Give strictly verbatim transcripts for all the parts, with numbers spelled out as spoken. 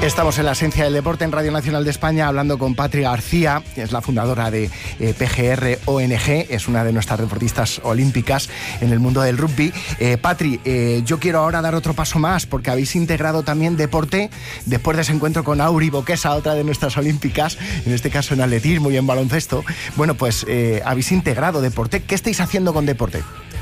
Estamos en la esencia del deporte en Radio Nacional de España hablando con Patri García, que es la fundadora de eh, P G R O N G, es una de nuestras deportistas olímpicas en el mundo del rugby. Eh, Patri, eh, yo quiero ahora dar otro paso más porque habéis integrado también deporte después de ese encuentro con Auri Boquesa, otra de nuestras olímpicas, en este caso en atletismo y en baloncesto. Bueno, pues eh, habéis integrado deporte. ¿Qué estáis haciendo con deporte?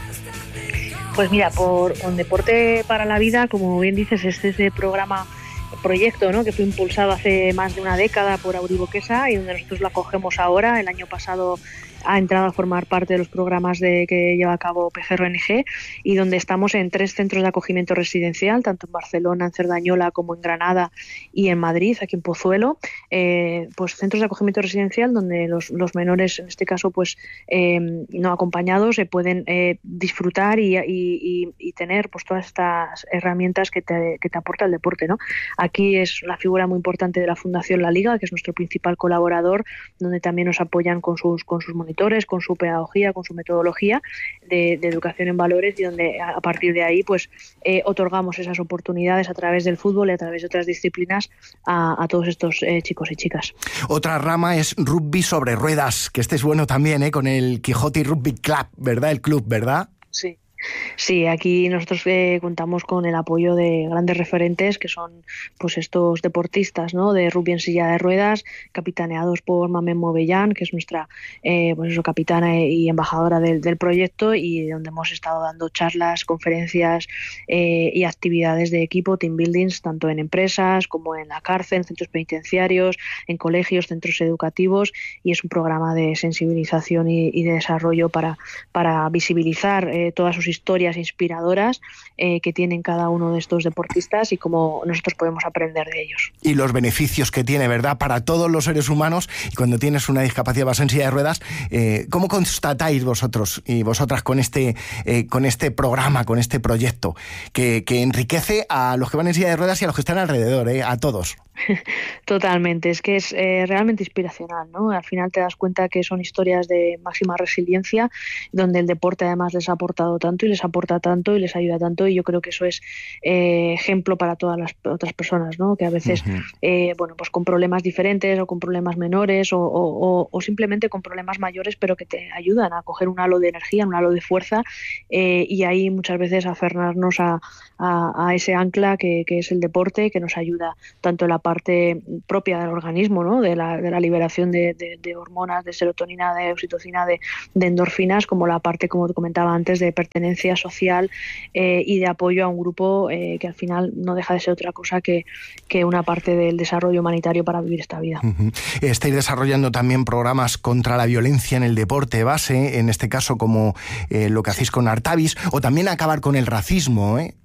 Pues mira, por con Deporte para la Vida, como bien dices, este es el programa, proyecto, ¿no?, que fue impulsado hace más de una década por Auri Boquesa y donde nosotros lo acogemos ahora. El año pasado ha entrado a formar parte de los programas de, que lleva a cabo P G R O N G, y donde estamos en tres centros de acogimiento residencial, tanto en Barcelona, en Cerdañola, como en Granada y en Madrid, aquí en Pozuelo. Eh, pues centros de acogimiento residencial donde los, los menores, en este caso pues eh, no acompañados, se pueden eh, disfrutar y, y, y, y tener pues todas estas herramientas que te, que te aporta el deporte, ¿no? Aquí es la figura muy importante de la Fundación La Liga, que es nuestro principal colaborador, donde también nos apoyan con sus, con sus monitores, con su pedagogía, con su metodología de, de educación en valores, y donde a partir de ahí pues eh, otorgamos esas oportunidades a través del fútbol y a través de otras disciplinas a, a todos estos eh, chicos y chicas. Otra rama es rugby sobre ruedas, que este es bueno también, ¿eh? Con el Quijote Rugby Club, ¿verdad? El club, ¿verdad? Sí. Sí, aquí nosotros eh, contamos con el apoyo de grandes referentes que son pues estos deportistas, ¿no?, de rugby en silla de ruedas, capitaneados por Mamen Movellán, que es nuestra eh, pues eso, capitana y embajadora del, del proyecto, y donde hemos estado dando charlas, conferencias eh, y actividades de equipo, team buildings, tanto en empresas como en la cárcel, en centros penitenciarios, en colegios, centros educativos, y es un programa de sensibilización y, y de desarrollo para, para visibilizar eh, todas sus historias inspiradoras eh, que tienen cada uno de estos deportistas y cómo nosotros podemos aprender de ellos. Y los beneficios que tiene, ¿verdad?, para todos los seres humanos. Y cuando tienes una discapacidad, vas en silla de ruedas, eh, ¿cómo constatáis vosotros y vosotras con este, eh, con este programa, con este proyecto, que, que enriquece a los que van en silla de ruedas y a los que están alrededor, eh, a todos? Totalmente, es que es eh, realmente inspiracional, ¿no? Al final te das cuenta que son historias de máxima resiliencia, donde el deporte además les ha aportado tanto y les aporta tanto y les ayuda tanto, y yo creo que eso es eh, ejemplo para todas las otras personas, ¿no?, que a veces uh-huh. eh, bueno, pues con problemas diferentes o con problemas menores o, o, o simplemente con problemas mayores, pero que te ayudan a coger un halo de energía, un halo de fuerza, eh, y ahí muchas veces aferrarnos a, a, a ese ancla que, que es el deporte, que nos ayuda tanto en la parte propia del organismo, ¿no?, de la, de la liberación de, de, de hormonas, de serotonina, de oxitocina, de, de endorfinas, como la parte, como te comentaba antes, de pertenencia social eh, y de apoyo a un grupo eh, que al final no deja de ser otra cosa que, que una parte del desarrollo humanitario para vivir esta vida. Uh-huh. Estáis desarrollando también programas contra la violencia en el deporte base, en este caso como eh, lo que hacéis con Artavis, o también acabar con el racismo, ¿eh?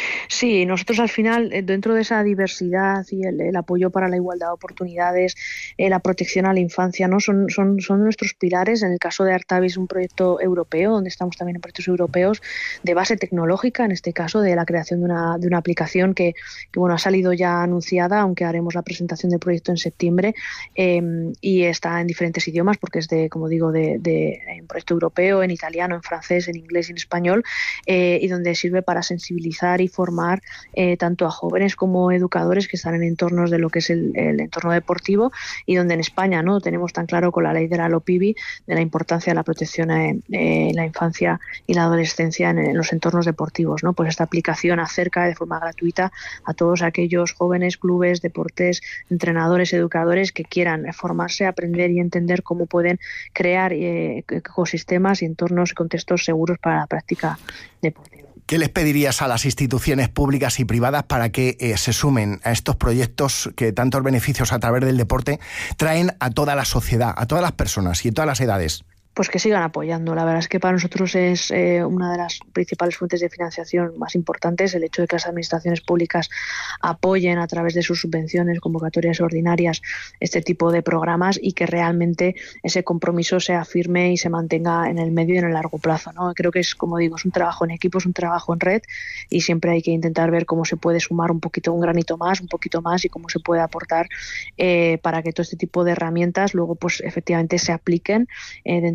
Sí, nosotros al final, dentro de esa diversidad y el, el apoyo para la igualdad de oportunidades, eh, la protección a la infancia, ¿no?, son, son, son nuestros pilares. En el caso de Artavis, un proyecto europeo, donde estamos también en proyectos europeos de base tecnológica, en este caso de la creación de una, de una aplicación que, que bueno, ha salido ya anunciada, aunque haremos la presentación del proyecto en septiembre, eh, y está en diferentes idiomas porque es de, como digo, de, de un proyecto europeo, en italiano, en francés, en inglés y en español, eh, y donde sirve para sensibilizar y formar eh, tanto a jóvenes como educadores que están en entornos de lo que es el, el entorno deportivo, y donde en España no tenemos tan claro con la ley de la LOPIBI de la importancia de la protección en eh, la infancia y la adolescencia en, en los entornos deportivos, ¿no? Pues esta aplicación acerca de forma gratuita a todos aquellos jóvenes, clubes, deportes, entrenadores, educadores que quieran formarse, aprender y entender cómo pueden crear eh, ecosistemas y entornos y contextos seguros para la práctica deportiva. ¿Qué les pedirías a las instituciones públicas y privadas para que eh, se sumen a estos proyectos que tantos beneficios a través del deporte traen a toda la sociedad, a todas las personas y en todas las edades? Pues que sigan apoyando. La verdad es que para nosotros es eh, una de las principales fuentes de financiación más importantes el hecho de que las administraciones públicas apoyen a través de sus subvenciones, convocatorias ordinarias, este tipo de programas, y que realmente ese compromiso sea firme y se mantenga en el medio y en el largo plazo, ¿no? Creo que es, como digo, es un trabajo en equipo, es un trabajo en red, y siempre hay que intentar ver cómo se puede sumar un poquito, un granito más, un poquito más, y cómo se puede aportar eh, para que todo este tipo de herramientas luego pues efectivamente se apliquen eh, dentro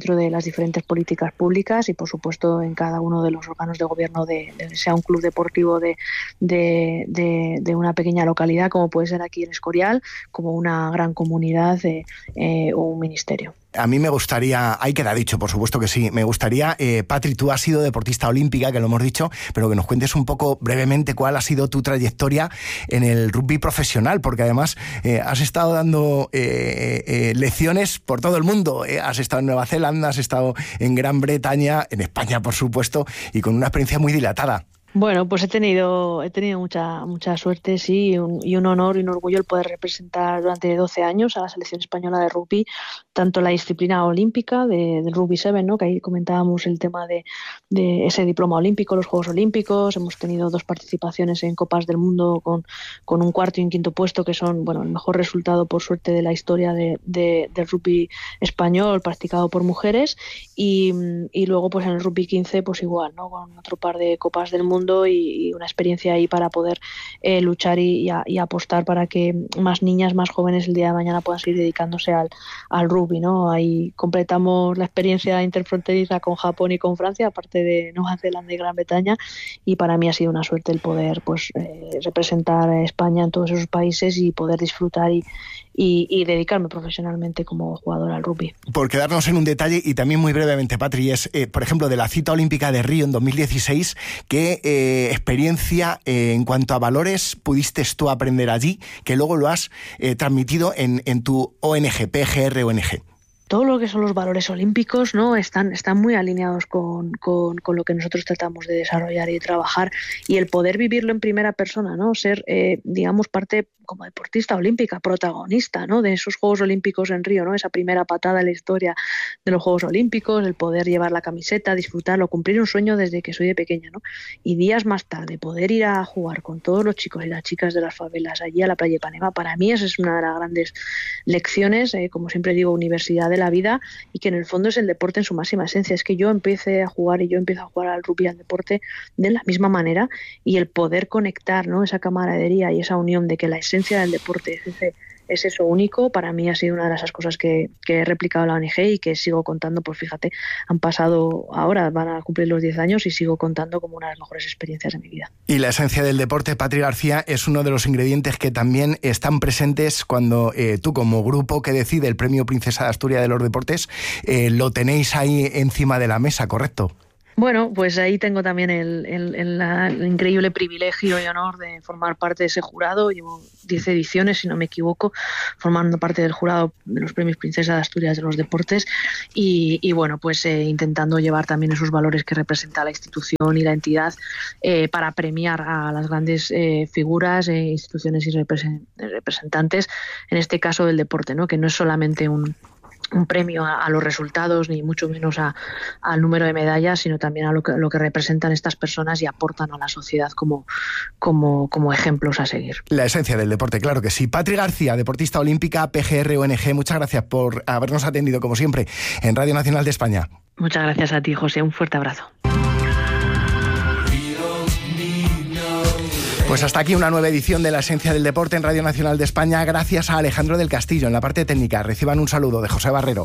dentro de las diferentes políticas públicas y, por supuesto, en cada uno de los órganos de gobierno de, de sea un club deportivo de, de, de, de una pequeña localidad, como puede ser aquí en Escorial, como una gran comunidad eh, eh, o un ministerio. A mí me gustaría, ahí queda dicho, por supuesto que sí, me gustaría, eh, Patri, tú has sido deportista olímpica, que lo hemos dicho, pero que nos cuentes un poco brevemente cuál ha sido tu trayectoria en el rugby profesional, porque además eh, has estado dando eh, eh, lecciones por todo el mundo, eh, has estado en Nueva Zelanda, has estado en Gran Bretaña, en España, por supuesto, y con una experiencia muy dilatada. Bueno, pues he tenido he tenido mucha mucha suerte, sí, y un, y un honor y un orgullo el poder representar durante doce años a la selección española de rugby, tanto la disciplina olímpica de, del Rugby siete, ¿no? Que ahí comentábamos el tema de, de ese diploma olímpico, los Juegos Olímpicos. Hemos tenido dos participaciones en Copas del Mundo con, con un cuarto y un quinto puesto, que son, bueno, el mejor resultado, por suerte, de la historia de, de, del rugby español practicado por mujeres. Y, y luego, pues en el Rugby quince, pues igual, ¿no? Con otro par de Copas del Mundo y una experiencia ahí para poder eh, luchar y, y, a, y apostar para que más niñas, más jóvenes el día de mañana puedan seguir dedicándose al, al rugby, ¿no? Ahí completamos la experiencia interfronteriza con Japón y con Francia, aparte de Nueva Zelanda y Gran Bretaña, y para mí ha sido una suerte el poder pues eh, representar a España en todos esos países y poder disfrutar y, y, y dedicarme profesionalmente como jugadora al rugby. Por quedarnos en un detalle y también muy brevemente, Patri, es, eh, por ejemplo, de la cita olímpica de Río en dos mil dieciséis, ¿qué eh, experiencia eh, en cuanto a valores pudiste tú aprender allí, que luego lo has eh, transmitido en, en tu O N G, P G R O N G? Todo lo que son los valores olímpicos, ¿no? están, están muy alineados con, con, con lo que nosotros tratamos de desarrollar y trabajar, y el poder vivirlo en primera persona, ¿no? Ser, eh, digamos, parte como deportista olímpica, protagonista, ¿no? De esos Juegos Olímpicos en Río, ¿no? Esa primera patada en la historia de los Juegos Olímpicos, el poder llevar la camiseta, disfrutarlo, cumplir un sueño desde que soy de pequeña, ¿no? Y días más tarde poder ir a jugar con todos los chicos y las chicas de las favelas allí a la playa de Ipanema, para mí esa es una de las grandes lecciones, eh, como siempre digo, universidad de la vida, y que en el fondo es el deporte en su máxima esencia. Es que yo empecé a jugar y yo empiezo a jugar al rugby, al deporte, de la misma manera, y el poder conectar, ¿no? Esa camaradería y esa unión de que la esencia del deporte es, ese, es eso único, para mí ha sido una de esas cosas que, que he replicado en la O N G y que sigo contando. Pues fíjate, han pasado ahora, van a cumplir los diez años y sigo contando como una de las mejores experiencias de mi vida. Y la esencia del deporte, Patri García, es uno de los ingredientes que también están presentes cuando eh, tú, como grupo que decide el Premio Princesa de Asturias de los Deportes, eh, lo tenéis ahí encima de la mesa, ¿correcto? Bueno, pues ahí tengo también el, el, el, el increíble privilegio y honor de formar parte de ese jurado. Llevo diez ediciones, si no me equivoco, formando parte del jurado de los Premios Princesa de Asturias de los Deportes, y, y bueno, pues eh, intentando llevar también esos valores que representa la institución y la entidad eh, para premiar a las grandes eh, figuras, eh, instituciones y representantes, en este caso del deporte, ¿no? Que no es solamente un un premio a, a los resultados, ni mucho menos a, al número de medallas, sino también a lo que, lo que representan estas personas y aportan a la sociedad como, como, como ejemplos a seguir. La esencia del deporte, claro que sí. Patri García, deportista olímpica, P G R O N G, muchas gracias por habernos atendido, como siempre, en Radio Nacional de España. Muchas gracias a ti, José. Un fuerte abrazo. Pues hasta aquí una nueva edición de La Esencia del Deporte en Radio Nacional de España, gracias a Alejandro del Castillo en la parte técnica. Reciban un saludo de José Barrero.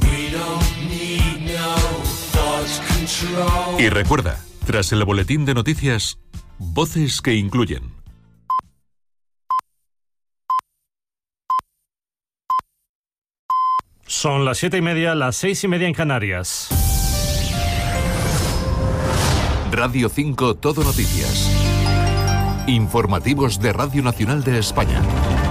Y recuerda, tras el boletín de noticias, voces que incluyen. Son las siete y media, las seis y media en Canarias. Radio cinco Todo Noticias. Informativos de Radio Nacional de España.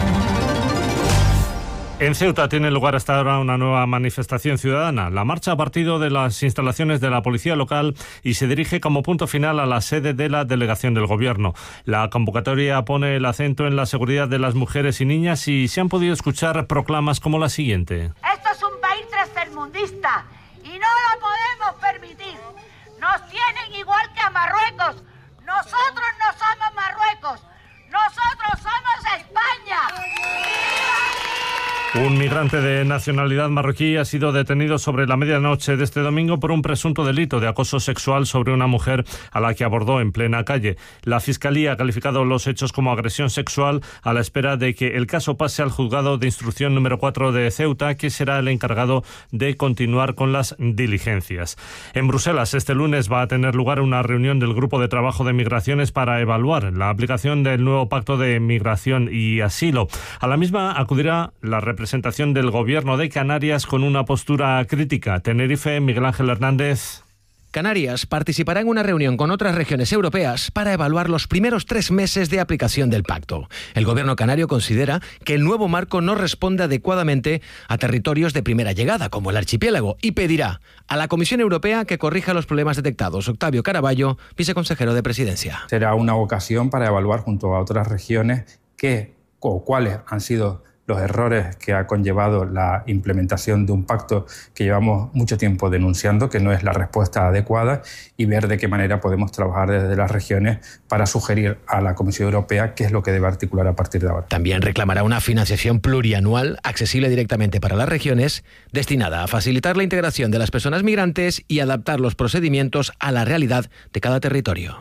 En Ceuta tiene lugar hasta ahora una nueva manifestación ciudadana. La marcha ha partido de las instalaciones de la policía local y se dirige como punto final a la sede de la delegación del gobierno. La convocatoria pone el acento en la seguridad de las mujeres y niñas y se han podido escuchar proclamas como la siguiente. Esto es un país tercermundista y no lo podemos permitir. Nos tienen igual que a Marruecos. Nosotros no somos Marruecos, nosotros somos España. Un migrante de nacionalidad marroquí ha sido detenido sobre la medianoche de este domingo por un presunto delito de acoso sexual sobre una mujer a la que abordó en plena calle. La Fiscalía ha calificado los hechos como agresión sexual a la espera de que el caso pase al juzgado de instrucción número cuatro de Ceuta, que será el encargado de continuar con las diligencias. En Bruselas, este lunes va a tener lugar una reunión del Grupo de Trabajo de Migraciones para evaluar la aplicación del nuevo Pacto de Migración y Asilo. A la misma acudirá la representación presentación del Gobierno de Canarias con una postura crítica. Tenerife, Miguel Ángel Hernández. Canarias participará en una reunión con otras regiones europeas para evaluar los primeros tres meses de aplicación del pacto. El Gobierno canario considera que el nuevo marco no responde adecuadamente a territorios de primera llegada, como el archipiélago, y pedirá a la Comisión Europea que corrija los problemas detectados. Octavio Caraballo, viceconsejero de Presidencia. Será una ocasión para evaluar junto a otras regiones qué o cuáles han sido los errores que ha conllevado la implementación de un pacto que llevamos mucho tiempo denunciando, que no es la respuesta adecuada, y ver de qué manera podemos trabajar desde las regiones para sugerir a la Comisión Europea qué es lo que debe articular a partir de ahora. También reclamará una financiación plurianual accesible directamente para las regiones, destinada a facilitar la integración de las personas migrantes y adaptar los procedimientos a la realidad de cada territorio.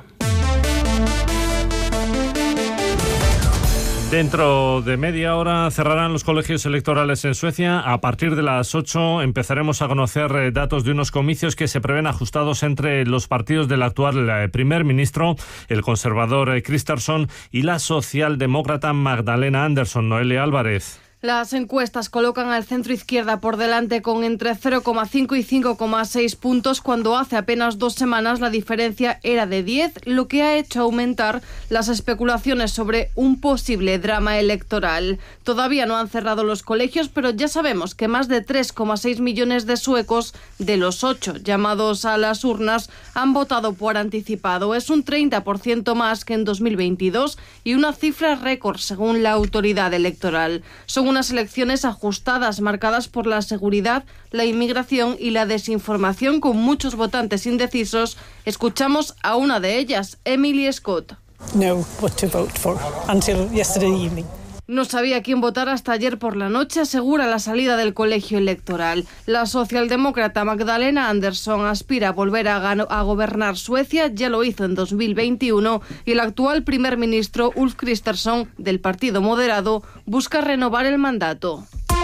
Dentro de media hora cerrarán los colegios electorales en Suecia. A partir de las ocho empezaremos a conocer datos de unos comicios que se prevén ajustados entre los partidos del actual primer ministro, el conservador Kristersson, y la socialdemócrata Magdalena Andersson. Noelia Álvarez. Las encuestas colocan al centro izquierda por delante con entre cero coma cinco y cinco coma seis puntos, cuando hace apenas dos semanas la diferencia era de diez, lo que ha hecho aumentar las especulaciones sobre un posible drama electoral. Todavía no han cerrado los colegios, pero ya sabemos que más de tres coma seis millones de suecos, de los ocho llamados a las urnas, han votado por anticipado. Es un treinta por ciento más que en dos mil veintidós y una cifra récord según la autoridad electoral. Son unas elecciones ajustadas, marcadas por la seguridad, la inmigración y la desinformación, con muchos votantes indecisos. Escuchamos a una de ellas, Emily Scott. No, what to vote for until yesterday evening. No sabía quién votar hasta ayer por la noche, asegura la salida del colegio electoral. La socialdemócrata Magdalena Andersson aspira a volver a, a gobernar Suecia, ya lo hizo en dos mil veintiuno, y el actual primer ministro Ulf Kristersson, del Partido Moderado, busca renovar el mandato.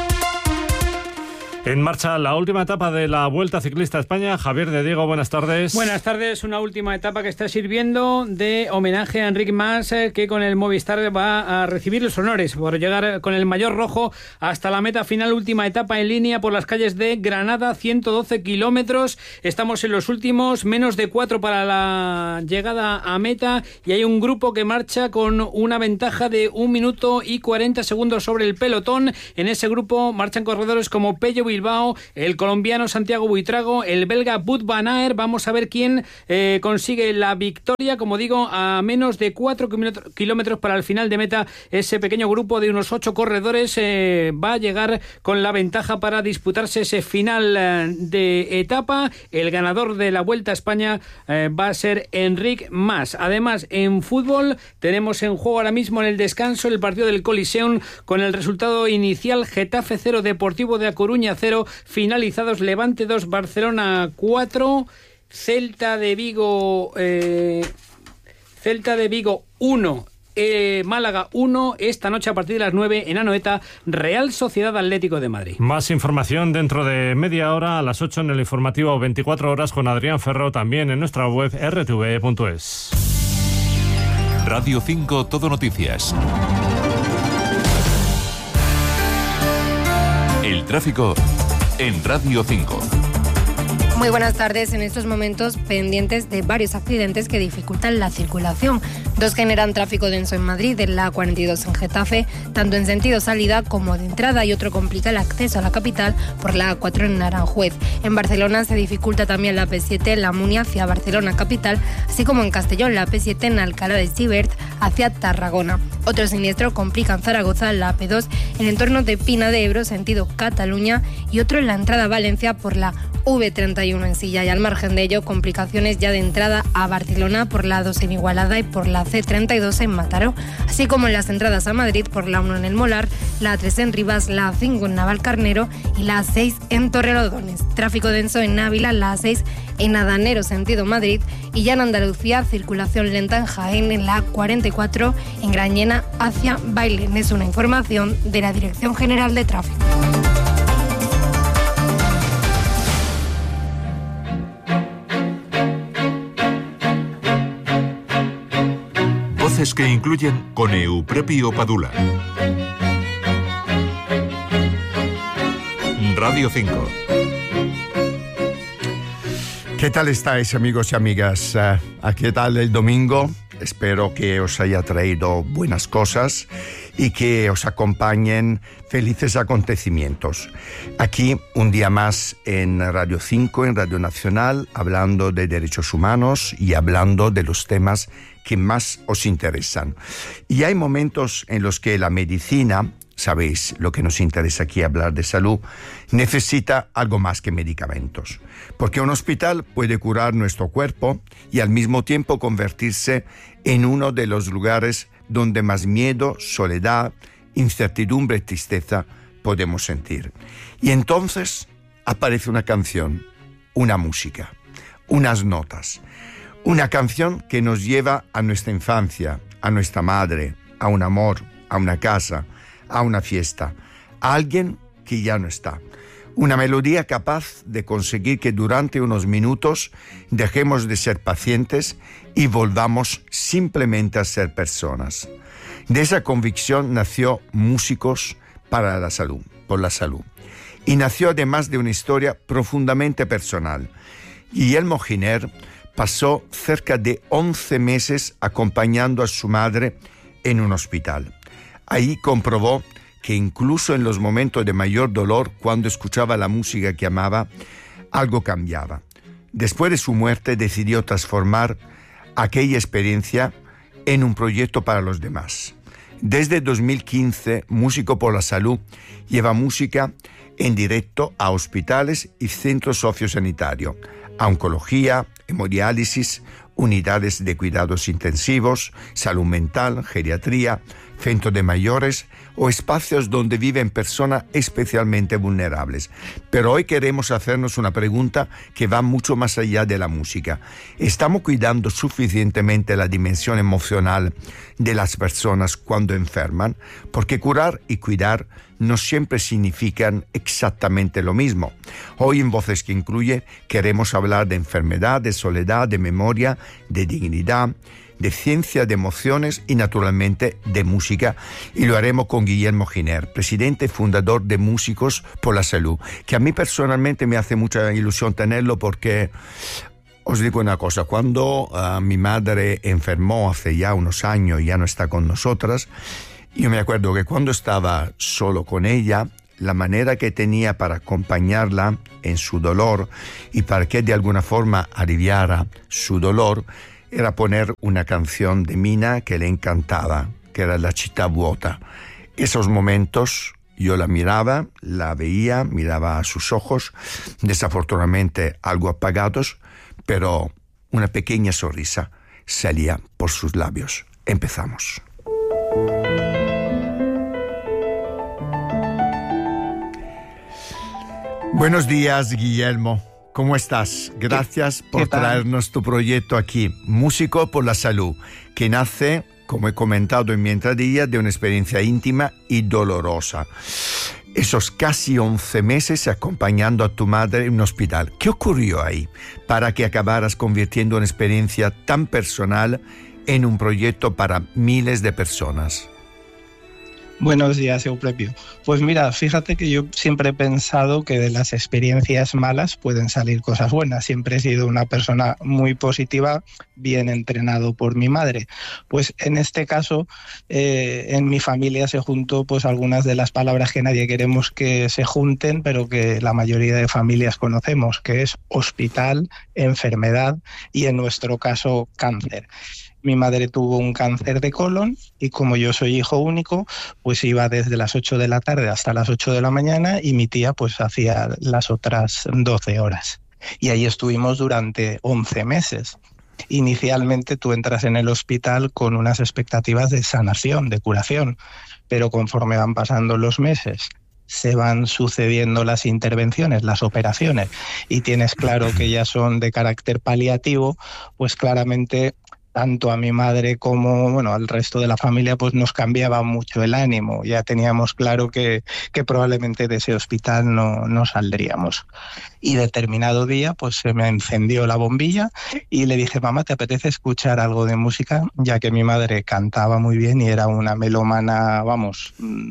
En marcha la última etapa de la Vuelta Ciclista a España. Javier de Diego, buenas tardes. Buenas tardes, una última etapa que está sirviendo de homenaje a Enric Mas, que con el Movistar va a recibir los honores por llegar con el maillot rojo hasta la meta final. Última etapa en línea por las calles de Granada, ciento doce kilómetros. Estamos en los últimos, menos de cuatro para la llegada a meta, y hay un grupo que marcha con una ventaja de un minuto y cuarenta segundos sobre el pelotón. En ese grupo marchan corredores como Pello Bilbao, el colombiano Santiago Buitrago, el belga Wout van Aert. Vamos a ver quién eh, consigue la victoria. Como digo, a menos de cuatro kilómetros para el final de meta, ese pequeño grupo de unos ocho corredores eh, va a llegar con la ventaja para disputarse ese final eh, de etapa. El ganador de la Vuelta a España eh, va a ser Enric Mas. Además, en fútbol tenemos en juego ahora mismo en el descanso el partido del Coliseum, con el resultado inicial: Getafe cero, Deportivo de A Coruña cero, finalizados Levante dos, Barcelona cuatro, Celta de Vigo eh, Celta de Vigo uno, eh, Málaga uno. Esta noche a partir de las nueve en Anoeta, Real Sociedad Atlético de Madrid. Más información dentro de media hora, a las ocho en el informativo veinticuatro horas con Adrián Ferro, también en nuestra web erre te ve punto es. Radio cinco Todo Noticias. El tráfico en Radio cinco. Muy buenas tardes. En estos momentos pendientes de varios accidentes que dificultan la circulación. Dos generan tráfico denso en Madrid, en la A cuarenta y dos en Getafe, tanto en sentido salida como de entrada, y otro complica el acceso a la capital por la A cuatro en Aranjuez. En Barcelona se dificulta también la P siete en La Munia hacia Barcelona capital, así como en Castellón la P siete en Alcalá de Xivert hacia Tarragona. Otro siniestro complica en Zaragoza la A P dos en el entorno de Pina de Ebro, sentido Cataluña, y otro en la entrada a Valencia por la V treinta y uno en Silla. Y al margen de ello, complicaciones ya de entrada a Barcelona por la A dos en Igualada y por la C treinta y dos en Mataró, así como en las entradas a Madrid por la uno en El Molar, la A tres en Rivas, la A cinco en Navalcarnero y la A seis en Torrelodones. Tráfico denso en Ávila, la A seis en Adanero, sentido Madrid, y ya en Andalucía, circulación lenta en Jaén, en la A cuarenta y cuatro en Grañena hacia Bailén. Es una información de la Dirección General de Tráfico. Voces que incluyen con Euprepio Padula. Radio cinco. ¿Qué tal estáis, amigos y amigas? Uh, ¿Qué tal el domingo? Espero que os haya traído buenas cosas y que os acompañen felices acontecimientos. Aquí, un día más en Radio cinco, en Radio Nacional, hablando de derechos humanos y hablando de los temas que más os interesan. Y hay momentos en los que la medicina, sabéis, lo que nos interesa aquí hablar de salud, necesita algo más que medicamentos. Porque un hospital puede curar nuestro cuerpo y al mismo tiempo convertirse en uno de los lugares donde más miedo, soledad, incertidumbre y tristeza podemos sentir. Y entonces aparece una canción, una música, unas notas. Una canción que nos lleva a nuestra infancia, a nuestra madre, a un amor, a una casa, a una fiesta, a alguien que ya no está. Una melodía capaz de conseguir que durante unos minutos dejemos de ser pacientes y volvamos simplemente a ser personas. De esa convicción nació Músicos para la Salud, por la Salud. Y nació además de una historia profundamente personal. Guillermo Giner pasó cerca de once meses acompañando a su madre en un hospital. Ahí comprobó que incluso en los momentos de mayor dolor, cuando escuchaba la música que amaba, algo cambiaba. Después de su muerte decidió transformar aquella experiencia en un proyecto para los demás. Desde dos mil quince, Músico por la Salud lleva música en directo a hospitales y centros sociosanitarios, a oncología, hemodiálisis, unidades de cuidados intensivos, salud mental, geriatría, centros de mayores o espacios donde viven personas especialmente vulnerables. Pero hoy queremos hacernos una pregunta que va mucho más allá de la música. ¿Estamos cuidando suficientemente la dimensión emocional de las personas cuando enferman? Porque curar y cuidar no siempre significan exactamente lo mismo. Hoy en Voces que Incluye queremos hablar de enfermedad, de soledad, de memoria, de dignidad, de ciencia, de emociones y naturalmente de música, y lo haremos con Guillermo Giner, presidente y fundador de Músicos por la Salud, que a mí personalmente me hace mucha ilusión tenerlo porque os digo una cosa, cuando uh, mi madre enfermó hace ya unos años y ya no está con nosotras, yo me acuerdo que cuando estaba solo con ella, la manera que tenía para acompañarla en su dolor y para que de alguna forma aliviara su dolor era poner una canción de Mina que le encantaba, que era La città vuota. Esos momentos yo la miraba, la veía, miraba a sus ojos, desafortunadamente algo apagados, pero una pequeña sonrisa salía por sus labios. Empezamos. Buenos días, Guillermo. ¿Cómo estás? Gracias por traernos tu proyecto aquí, Músico por la Salud, que nace, como he comentado en mi entradilla, de una experiencia íntima y dolorosa. Esos casi once meses acompañando a tu madre en un hospital. ¿Qué ocurrió ahí para que acabaras convirtiendo una experiencia tan personal en un proyecto para miles de personas? Buenos días, Euprepio. Pues mira, fíjate que yo siempre he pensado que de las experiencias malas pueden salir cosas buenas. Siempre he sido una persona muy positiva, bien entrenado por mi madre. Pues en este caso, eh, en mi familia se juntó pues algunas de las palabras que nadie queremos que se junten, pero que la mayoría de familias conocemos, que es hospital, enfermedad y en nuestro caso cáncer. Mi madre tuvo un cáncer de colon y como yo soy hijo único, pues iba desde las ocho de la tarde hasta las ocho de la mañana y mi tía pues hacía las otras doce horas. Y ahí estuvimos durante once meses. Inicialmente tú entras en el hospital con unas expectativas de sanación, de curación, pero conforme van pasando los meses, se van sucediendo las intervenciones, las operaciones, y tienes claro que ya son de carácter paliativo, pues claramente tanto a mi madre como bueno, al resto de la familia pues nos cambiaba mucho el ánimo. Ya teníamos claro que, que probablemente de ese hospital no, no saldríamos. Y determinado día pues se me encendió la bombilla y le dije, mamá, ¿te apetece escuchar algo de música? Ya que mi madre cantaba muy bien y era una melómana, vamos,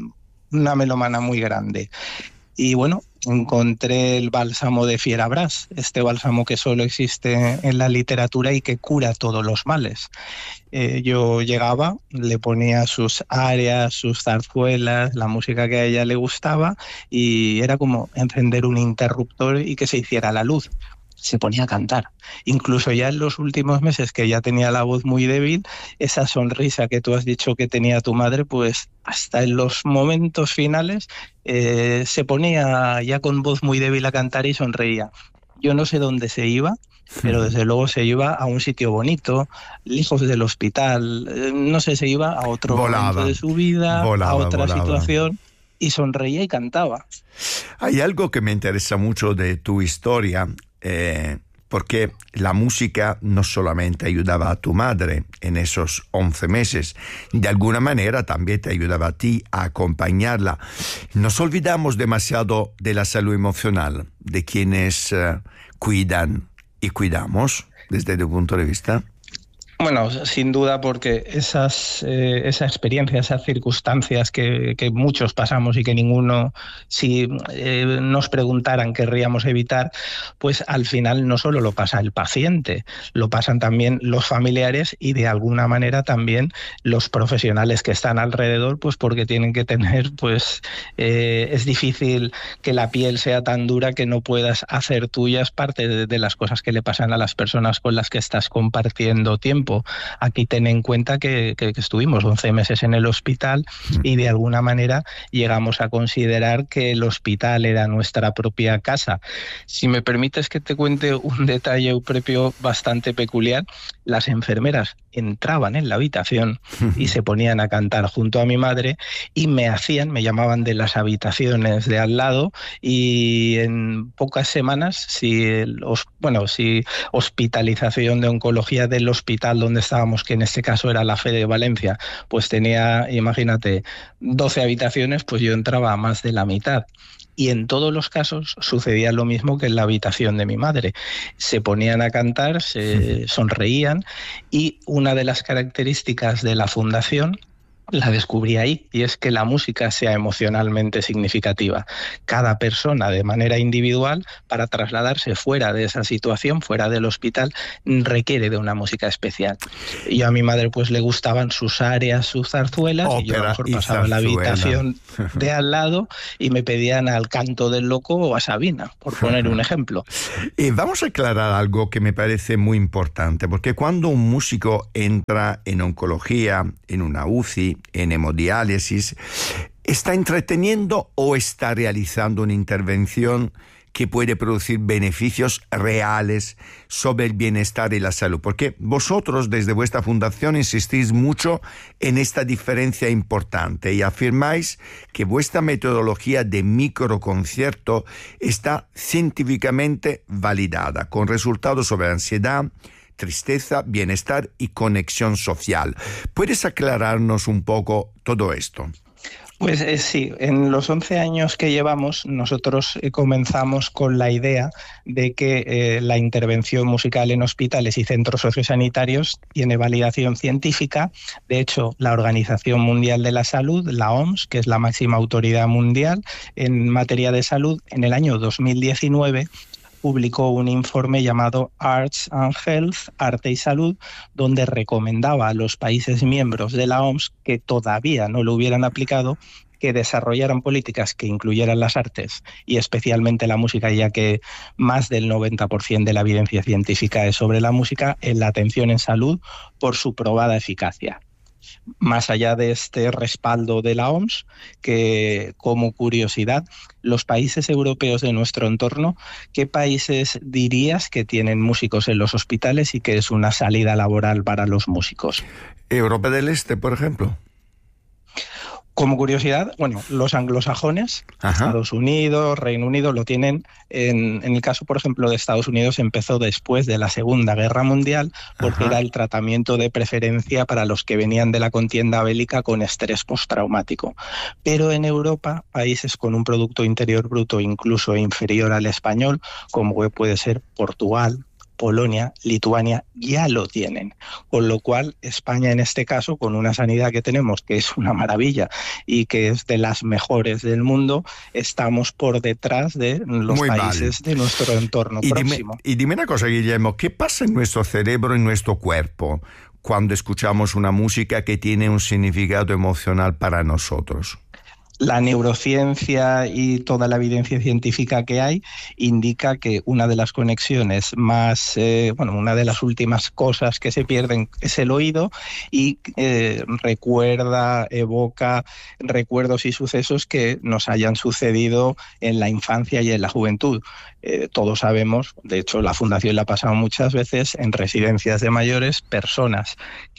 una melómana muy grande. Y bueno, encontré el bálsamo de Fierabras, este bálsamo que solo existe en la literatura y que cura todos los males. Eh, yo llegaba, le ponía sus arias, sus zarzuelas, la música que a ella le gustaba y era como encender un interruptor y que se hiciera la luz. Se ponía a cantar. Incluso ya en los últimos meses, que ya tenía la voz muy débil, esa sonrisa que tú has dicho que tenía tu madre, pues hasta en los momentos finales eh, se ponía ya con voz muy débil a cantar y sonreía. Yo no sé dónde se iba, pero desde luego se iba a un sitio bonito, lejos del hospital, eh, no sé, se iba a otro volaba, momento de su vida, volaba, a otra volaba. situación, y sonreía y cantaba. Hay algo que me interesa mucho de tu historia, Eh, porque la música no solamente ayudaba a tu madre en esos once meses, de alguna manera también te ayudaba a ti a acompañarla. Nos olvidamos demasiado de la salud emocional, de quienes uh, cuidan y cuidamos, desde tu punto de vista. Bueno, sin duda, porque esas, eh, esa experiencia, esas circunstancias que, que muchos pasamos y que ninguno, si eh, nos preguntaran, querríamos evitar, pues al final no solo lo pasa el paciente, lo pasan también los familiares y de alguna manera también los profesionales que están alrededor, pues porque tienen que tener, pues eh, es difícil que la piel sea tan dura que no puedas hacer tuyas parte de, de las cosas que le pasan a las personas con las que estás compartiendo tiempo. Aquí ten en cuenta que, que, que estuvimos once meses en el hospital y de alguna manera llegamos a considerar que el hospital era nuestra propia casa. Si me permites que te cuente un detalle propio bastante peculiar, las enfermeras entraban en la habitación y se ponían a cantar junto a mi madre y me hacían, me llamaban de las habitaciones de al lado y en pocas semanas, si, el, bueno, si hospitalización de oncología del hospital donde estábamos, que en este caso era la Fe de Valencia, pues tenía, imagínate, doce habitaciones, pues yo entraba a más de la mitad. Y en todos los casos sucedía lo mismo que en la habitación de mi madre. Se ponían a cantar, se sonreían y una de las características de la fundación la descubrí ahí, y es que la música sea emocionalmente significativa. Cada persona de manera individual, para trasladarse fuera de esa situación, fuera del hospital, requiere de una música especial. Y a mi madre pues le gustaban sus arias, sus zarzuelas, ópera, y yo a lo mejor pasaba la habitación de al lado y me pedían al Canto del Loco o a Sabina, por poner un ejemplo. Y vamos a aclarar algo que me parece muy importante, porque cuando un músico entra en oncología, en una U C I, en hemodiálisis, ¿está entreteniendo o está realizando una intervención que puede producir beneficios reales sobre el bienestar y la salud? Porque vosotros desde vuestra fundación insistís mucho en esta diferencia importante y afirmáis que vuestra metodología de microconcierto está científicamente validada, con resultados sobre ansiedad, tristeza, bienestar y conexión social. ¿Puedes aclararnos un poco todo esto? Pues eh, sí, en los once años que llevamos nosotros eh, comenzamos con la idea de que eh, la intervención musical en hospitales y centros sociosanitarios tiene validación científica. De hecho, la Organización Mundial de la Salud, la O M S, que es la máxima autoridad mundial en materia de salud, en el año dos mil diecinueve publicó un informe llamado Arts and Health, Arte y Salud, donde recomendaba a los países miembros de la O M S que todavía no lo hubieran aplicado que desarrollaran políticas que incluyeran las artes y especialmente la música, ya que más del noventa por ciento de la evidencia científica es sobre la música, en la atención en salud por su probada eficacia. Más allá de este respaldo de la O M S, que como curiosidad, los países europeos de nuestro entorno, ¿qué países dirías que tienen músicos en los hospitales y que es una salida laboral para los músicos? Europa del Este, por ejemplo. Como curiosidad, bueno, los anglosajones, Ajá. Estados Unidos, Reino Unido, lo tienen. En, en el caso, por ejemplo, de Estados Unidos, empezó después de la Segunda Guerra Mundial, porque Ajá. era el tratamiento de preferencia para los que venían de la contienda bélica con estrés postraumático. Pero en Europa, países con un Producto Interior Bruto incluso inferior al español, como puede ser Portugal, Polonia, Lituania, ya lo tienen. Con lo cual, España en este caso, con una sanidad que tenemos, que es una maravilla y que es de las mejores del mundo, estamos por detrás de los Muy países mal. de nuestro entorno y próximo. Dime, y dime una cosa, Guillermo, ¿qué pasa en nuestro cerebro, en nuestro cuerpo, cuando escuchamos una música que tiene un significado emocional para nosotros? La neurociencia y toda la evidencia científica que hay indica que una de las conexiones más, eh, bueno, una de las últimas cosas que se pierden es el oído y eh, recuerda, evoca recuerdos y sucesos que nos hayan sucedido en la infancia y en la juventud. Eh, todos sabemos, de hecho la Fundación la ha pasado muchas veces en residencias de mayores, personas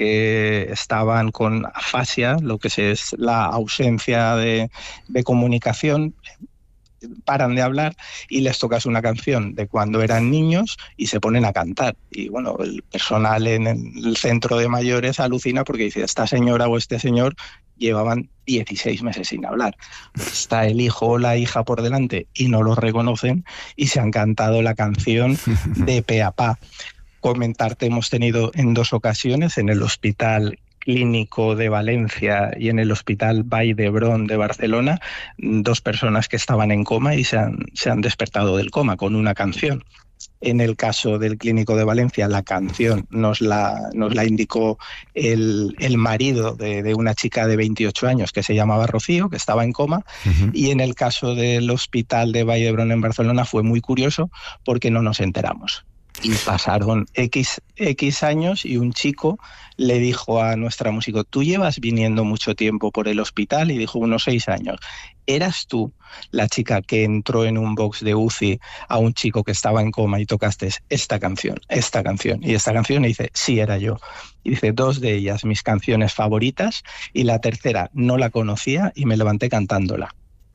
que estaban con afasia, lo que es la ausencia de, de comunicación, paran de hablar y les tocas una canción de cuando eran niños y se ponen a cantar. Y bueno, el personal en el centro de mayores alucina porque dice, esta señora o este señor llevaban dieciséis meses sin hablar. Está el hijo o la hija por delante y no los reconocen y se han cantado la canción de pe a pa. Comentarte, hemos tenido en dos ocasiones en el Hospital Clínico de Valencia y en el Hospital Vall d'Hebron de Barcelona, dos personas que estaban en coma y se han, se han despertado del coma con una canción. En el caso del Clínico de Valencia, la canción nos la, nos la indicó el, el marido de, de una chica de veintiocho años que se llamaba Rocío, que estaba en coma. Uh-huh. Y en el caso del Hospital de Vall d'Hebron en Barcelona fue muy curioso porque no nos enteramos. Y pasaron X, X años y un chico le dijo a nuestra músico, tú llevas viniendo mucho tiempo por el hospital, y dijo unos seis años. ¿Eras tú la chica que entró en un box de U C I a un chico que estaba en coma y tocaste esta canción, esta canción y esta canción? Y dice, sí, era yo. Y dice, dos de ellas mis canciones favoritas y la tercera no la conocía y me levanté cantándola.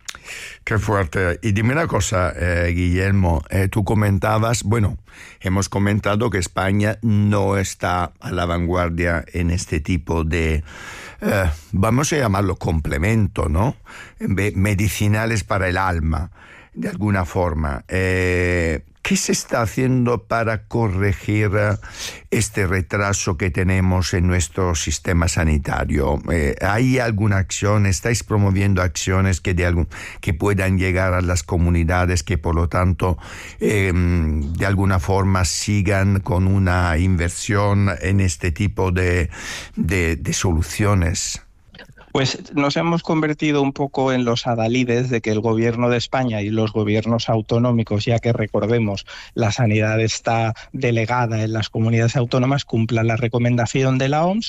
Qué fuerte. Y dime una cosa, eh, Guillermo, eh, tú comentabas, bueno, hemos comentado que España no está a la vanguardia en este tipo de, eh, vamos a llamarlo complemento, ¿no? Medicinales para el alma, de alguna forma. Eh, ¿Qué se está haciendo para corregir este retraso que tenemos en nuestro sistema sanitario? Eh, ¿Hay alguna acción? ¿Estáis promoviendo acciones que, de algún, que puedan llegar a las comunidades, que por lo tanto eh, de alguna forma sigan con una inversión en este tipo de, de, de soluciones? Pues nos hemos convertido un poco en los adalides de que el gobierno de España y los gobiernos autonómicos, ya que recordemos, la sanidad está delegada en las comunidades autónomas, cumplan la recomendación de la O M S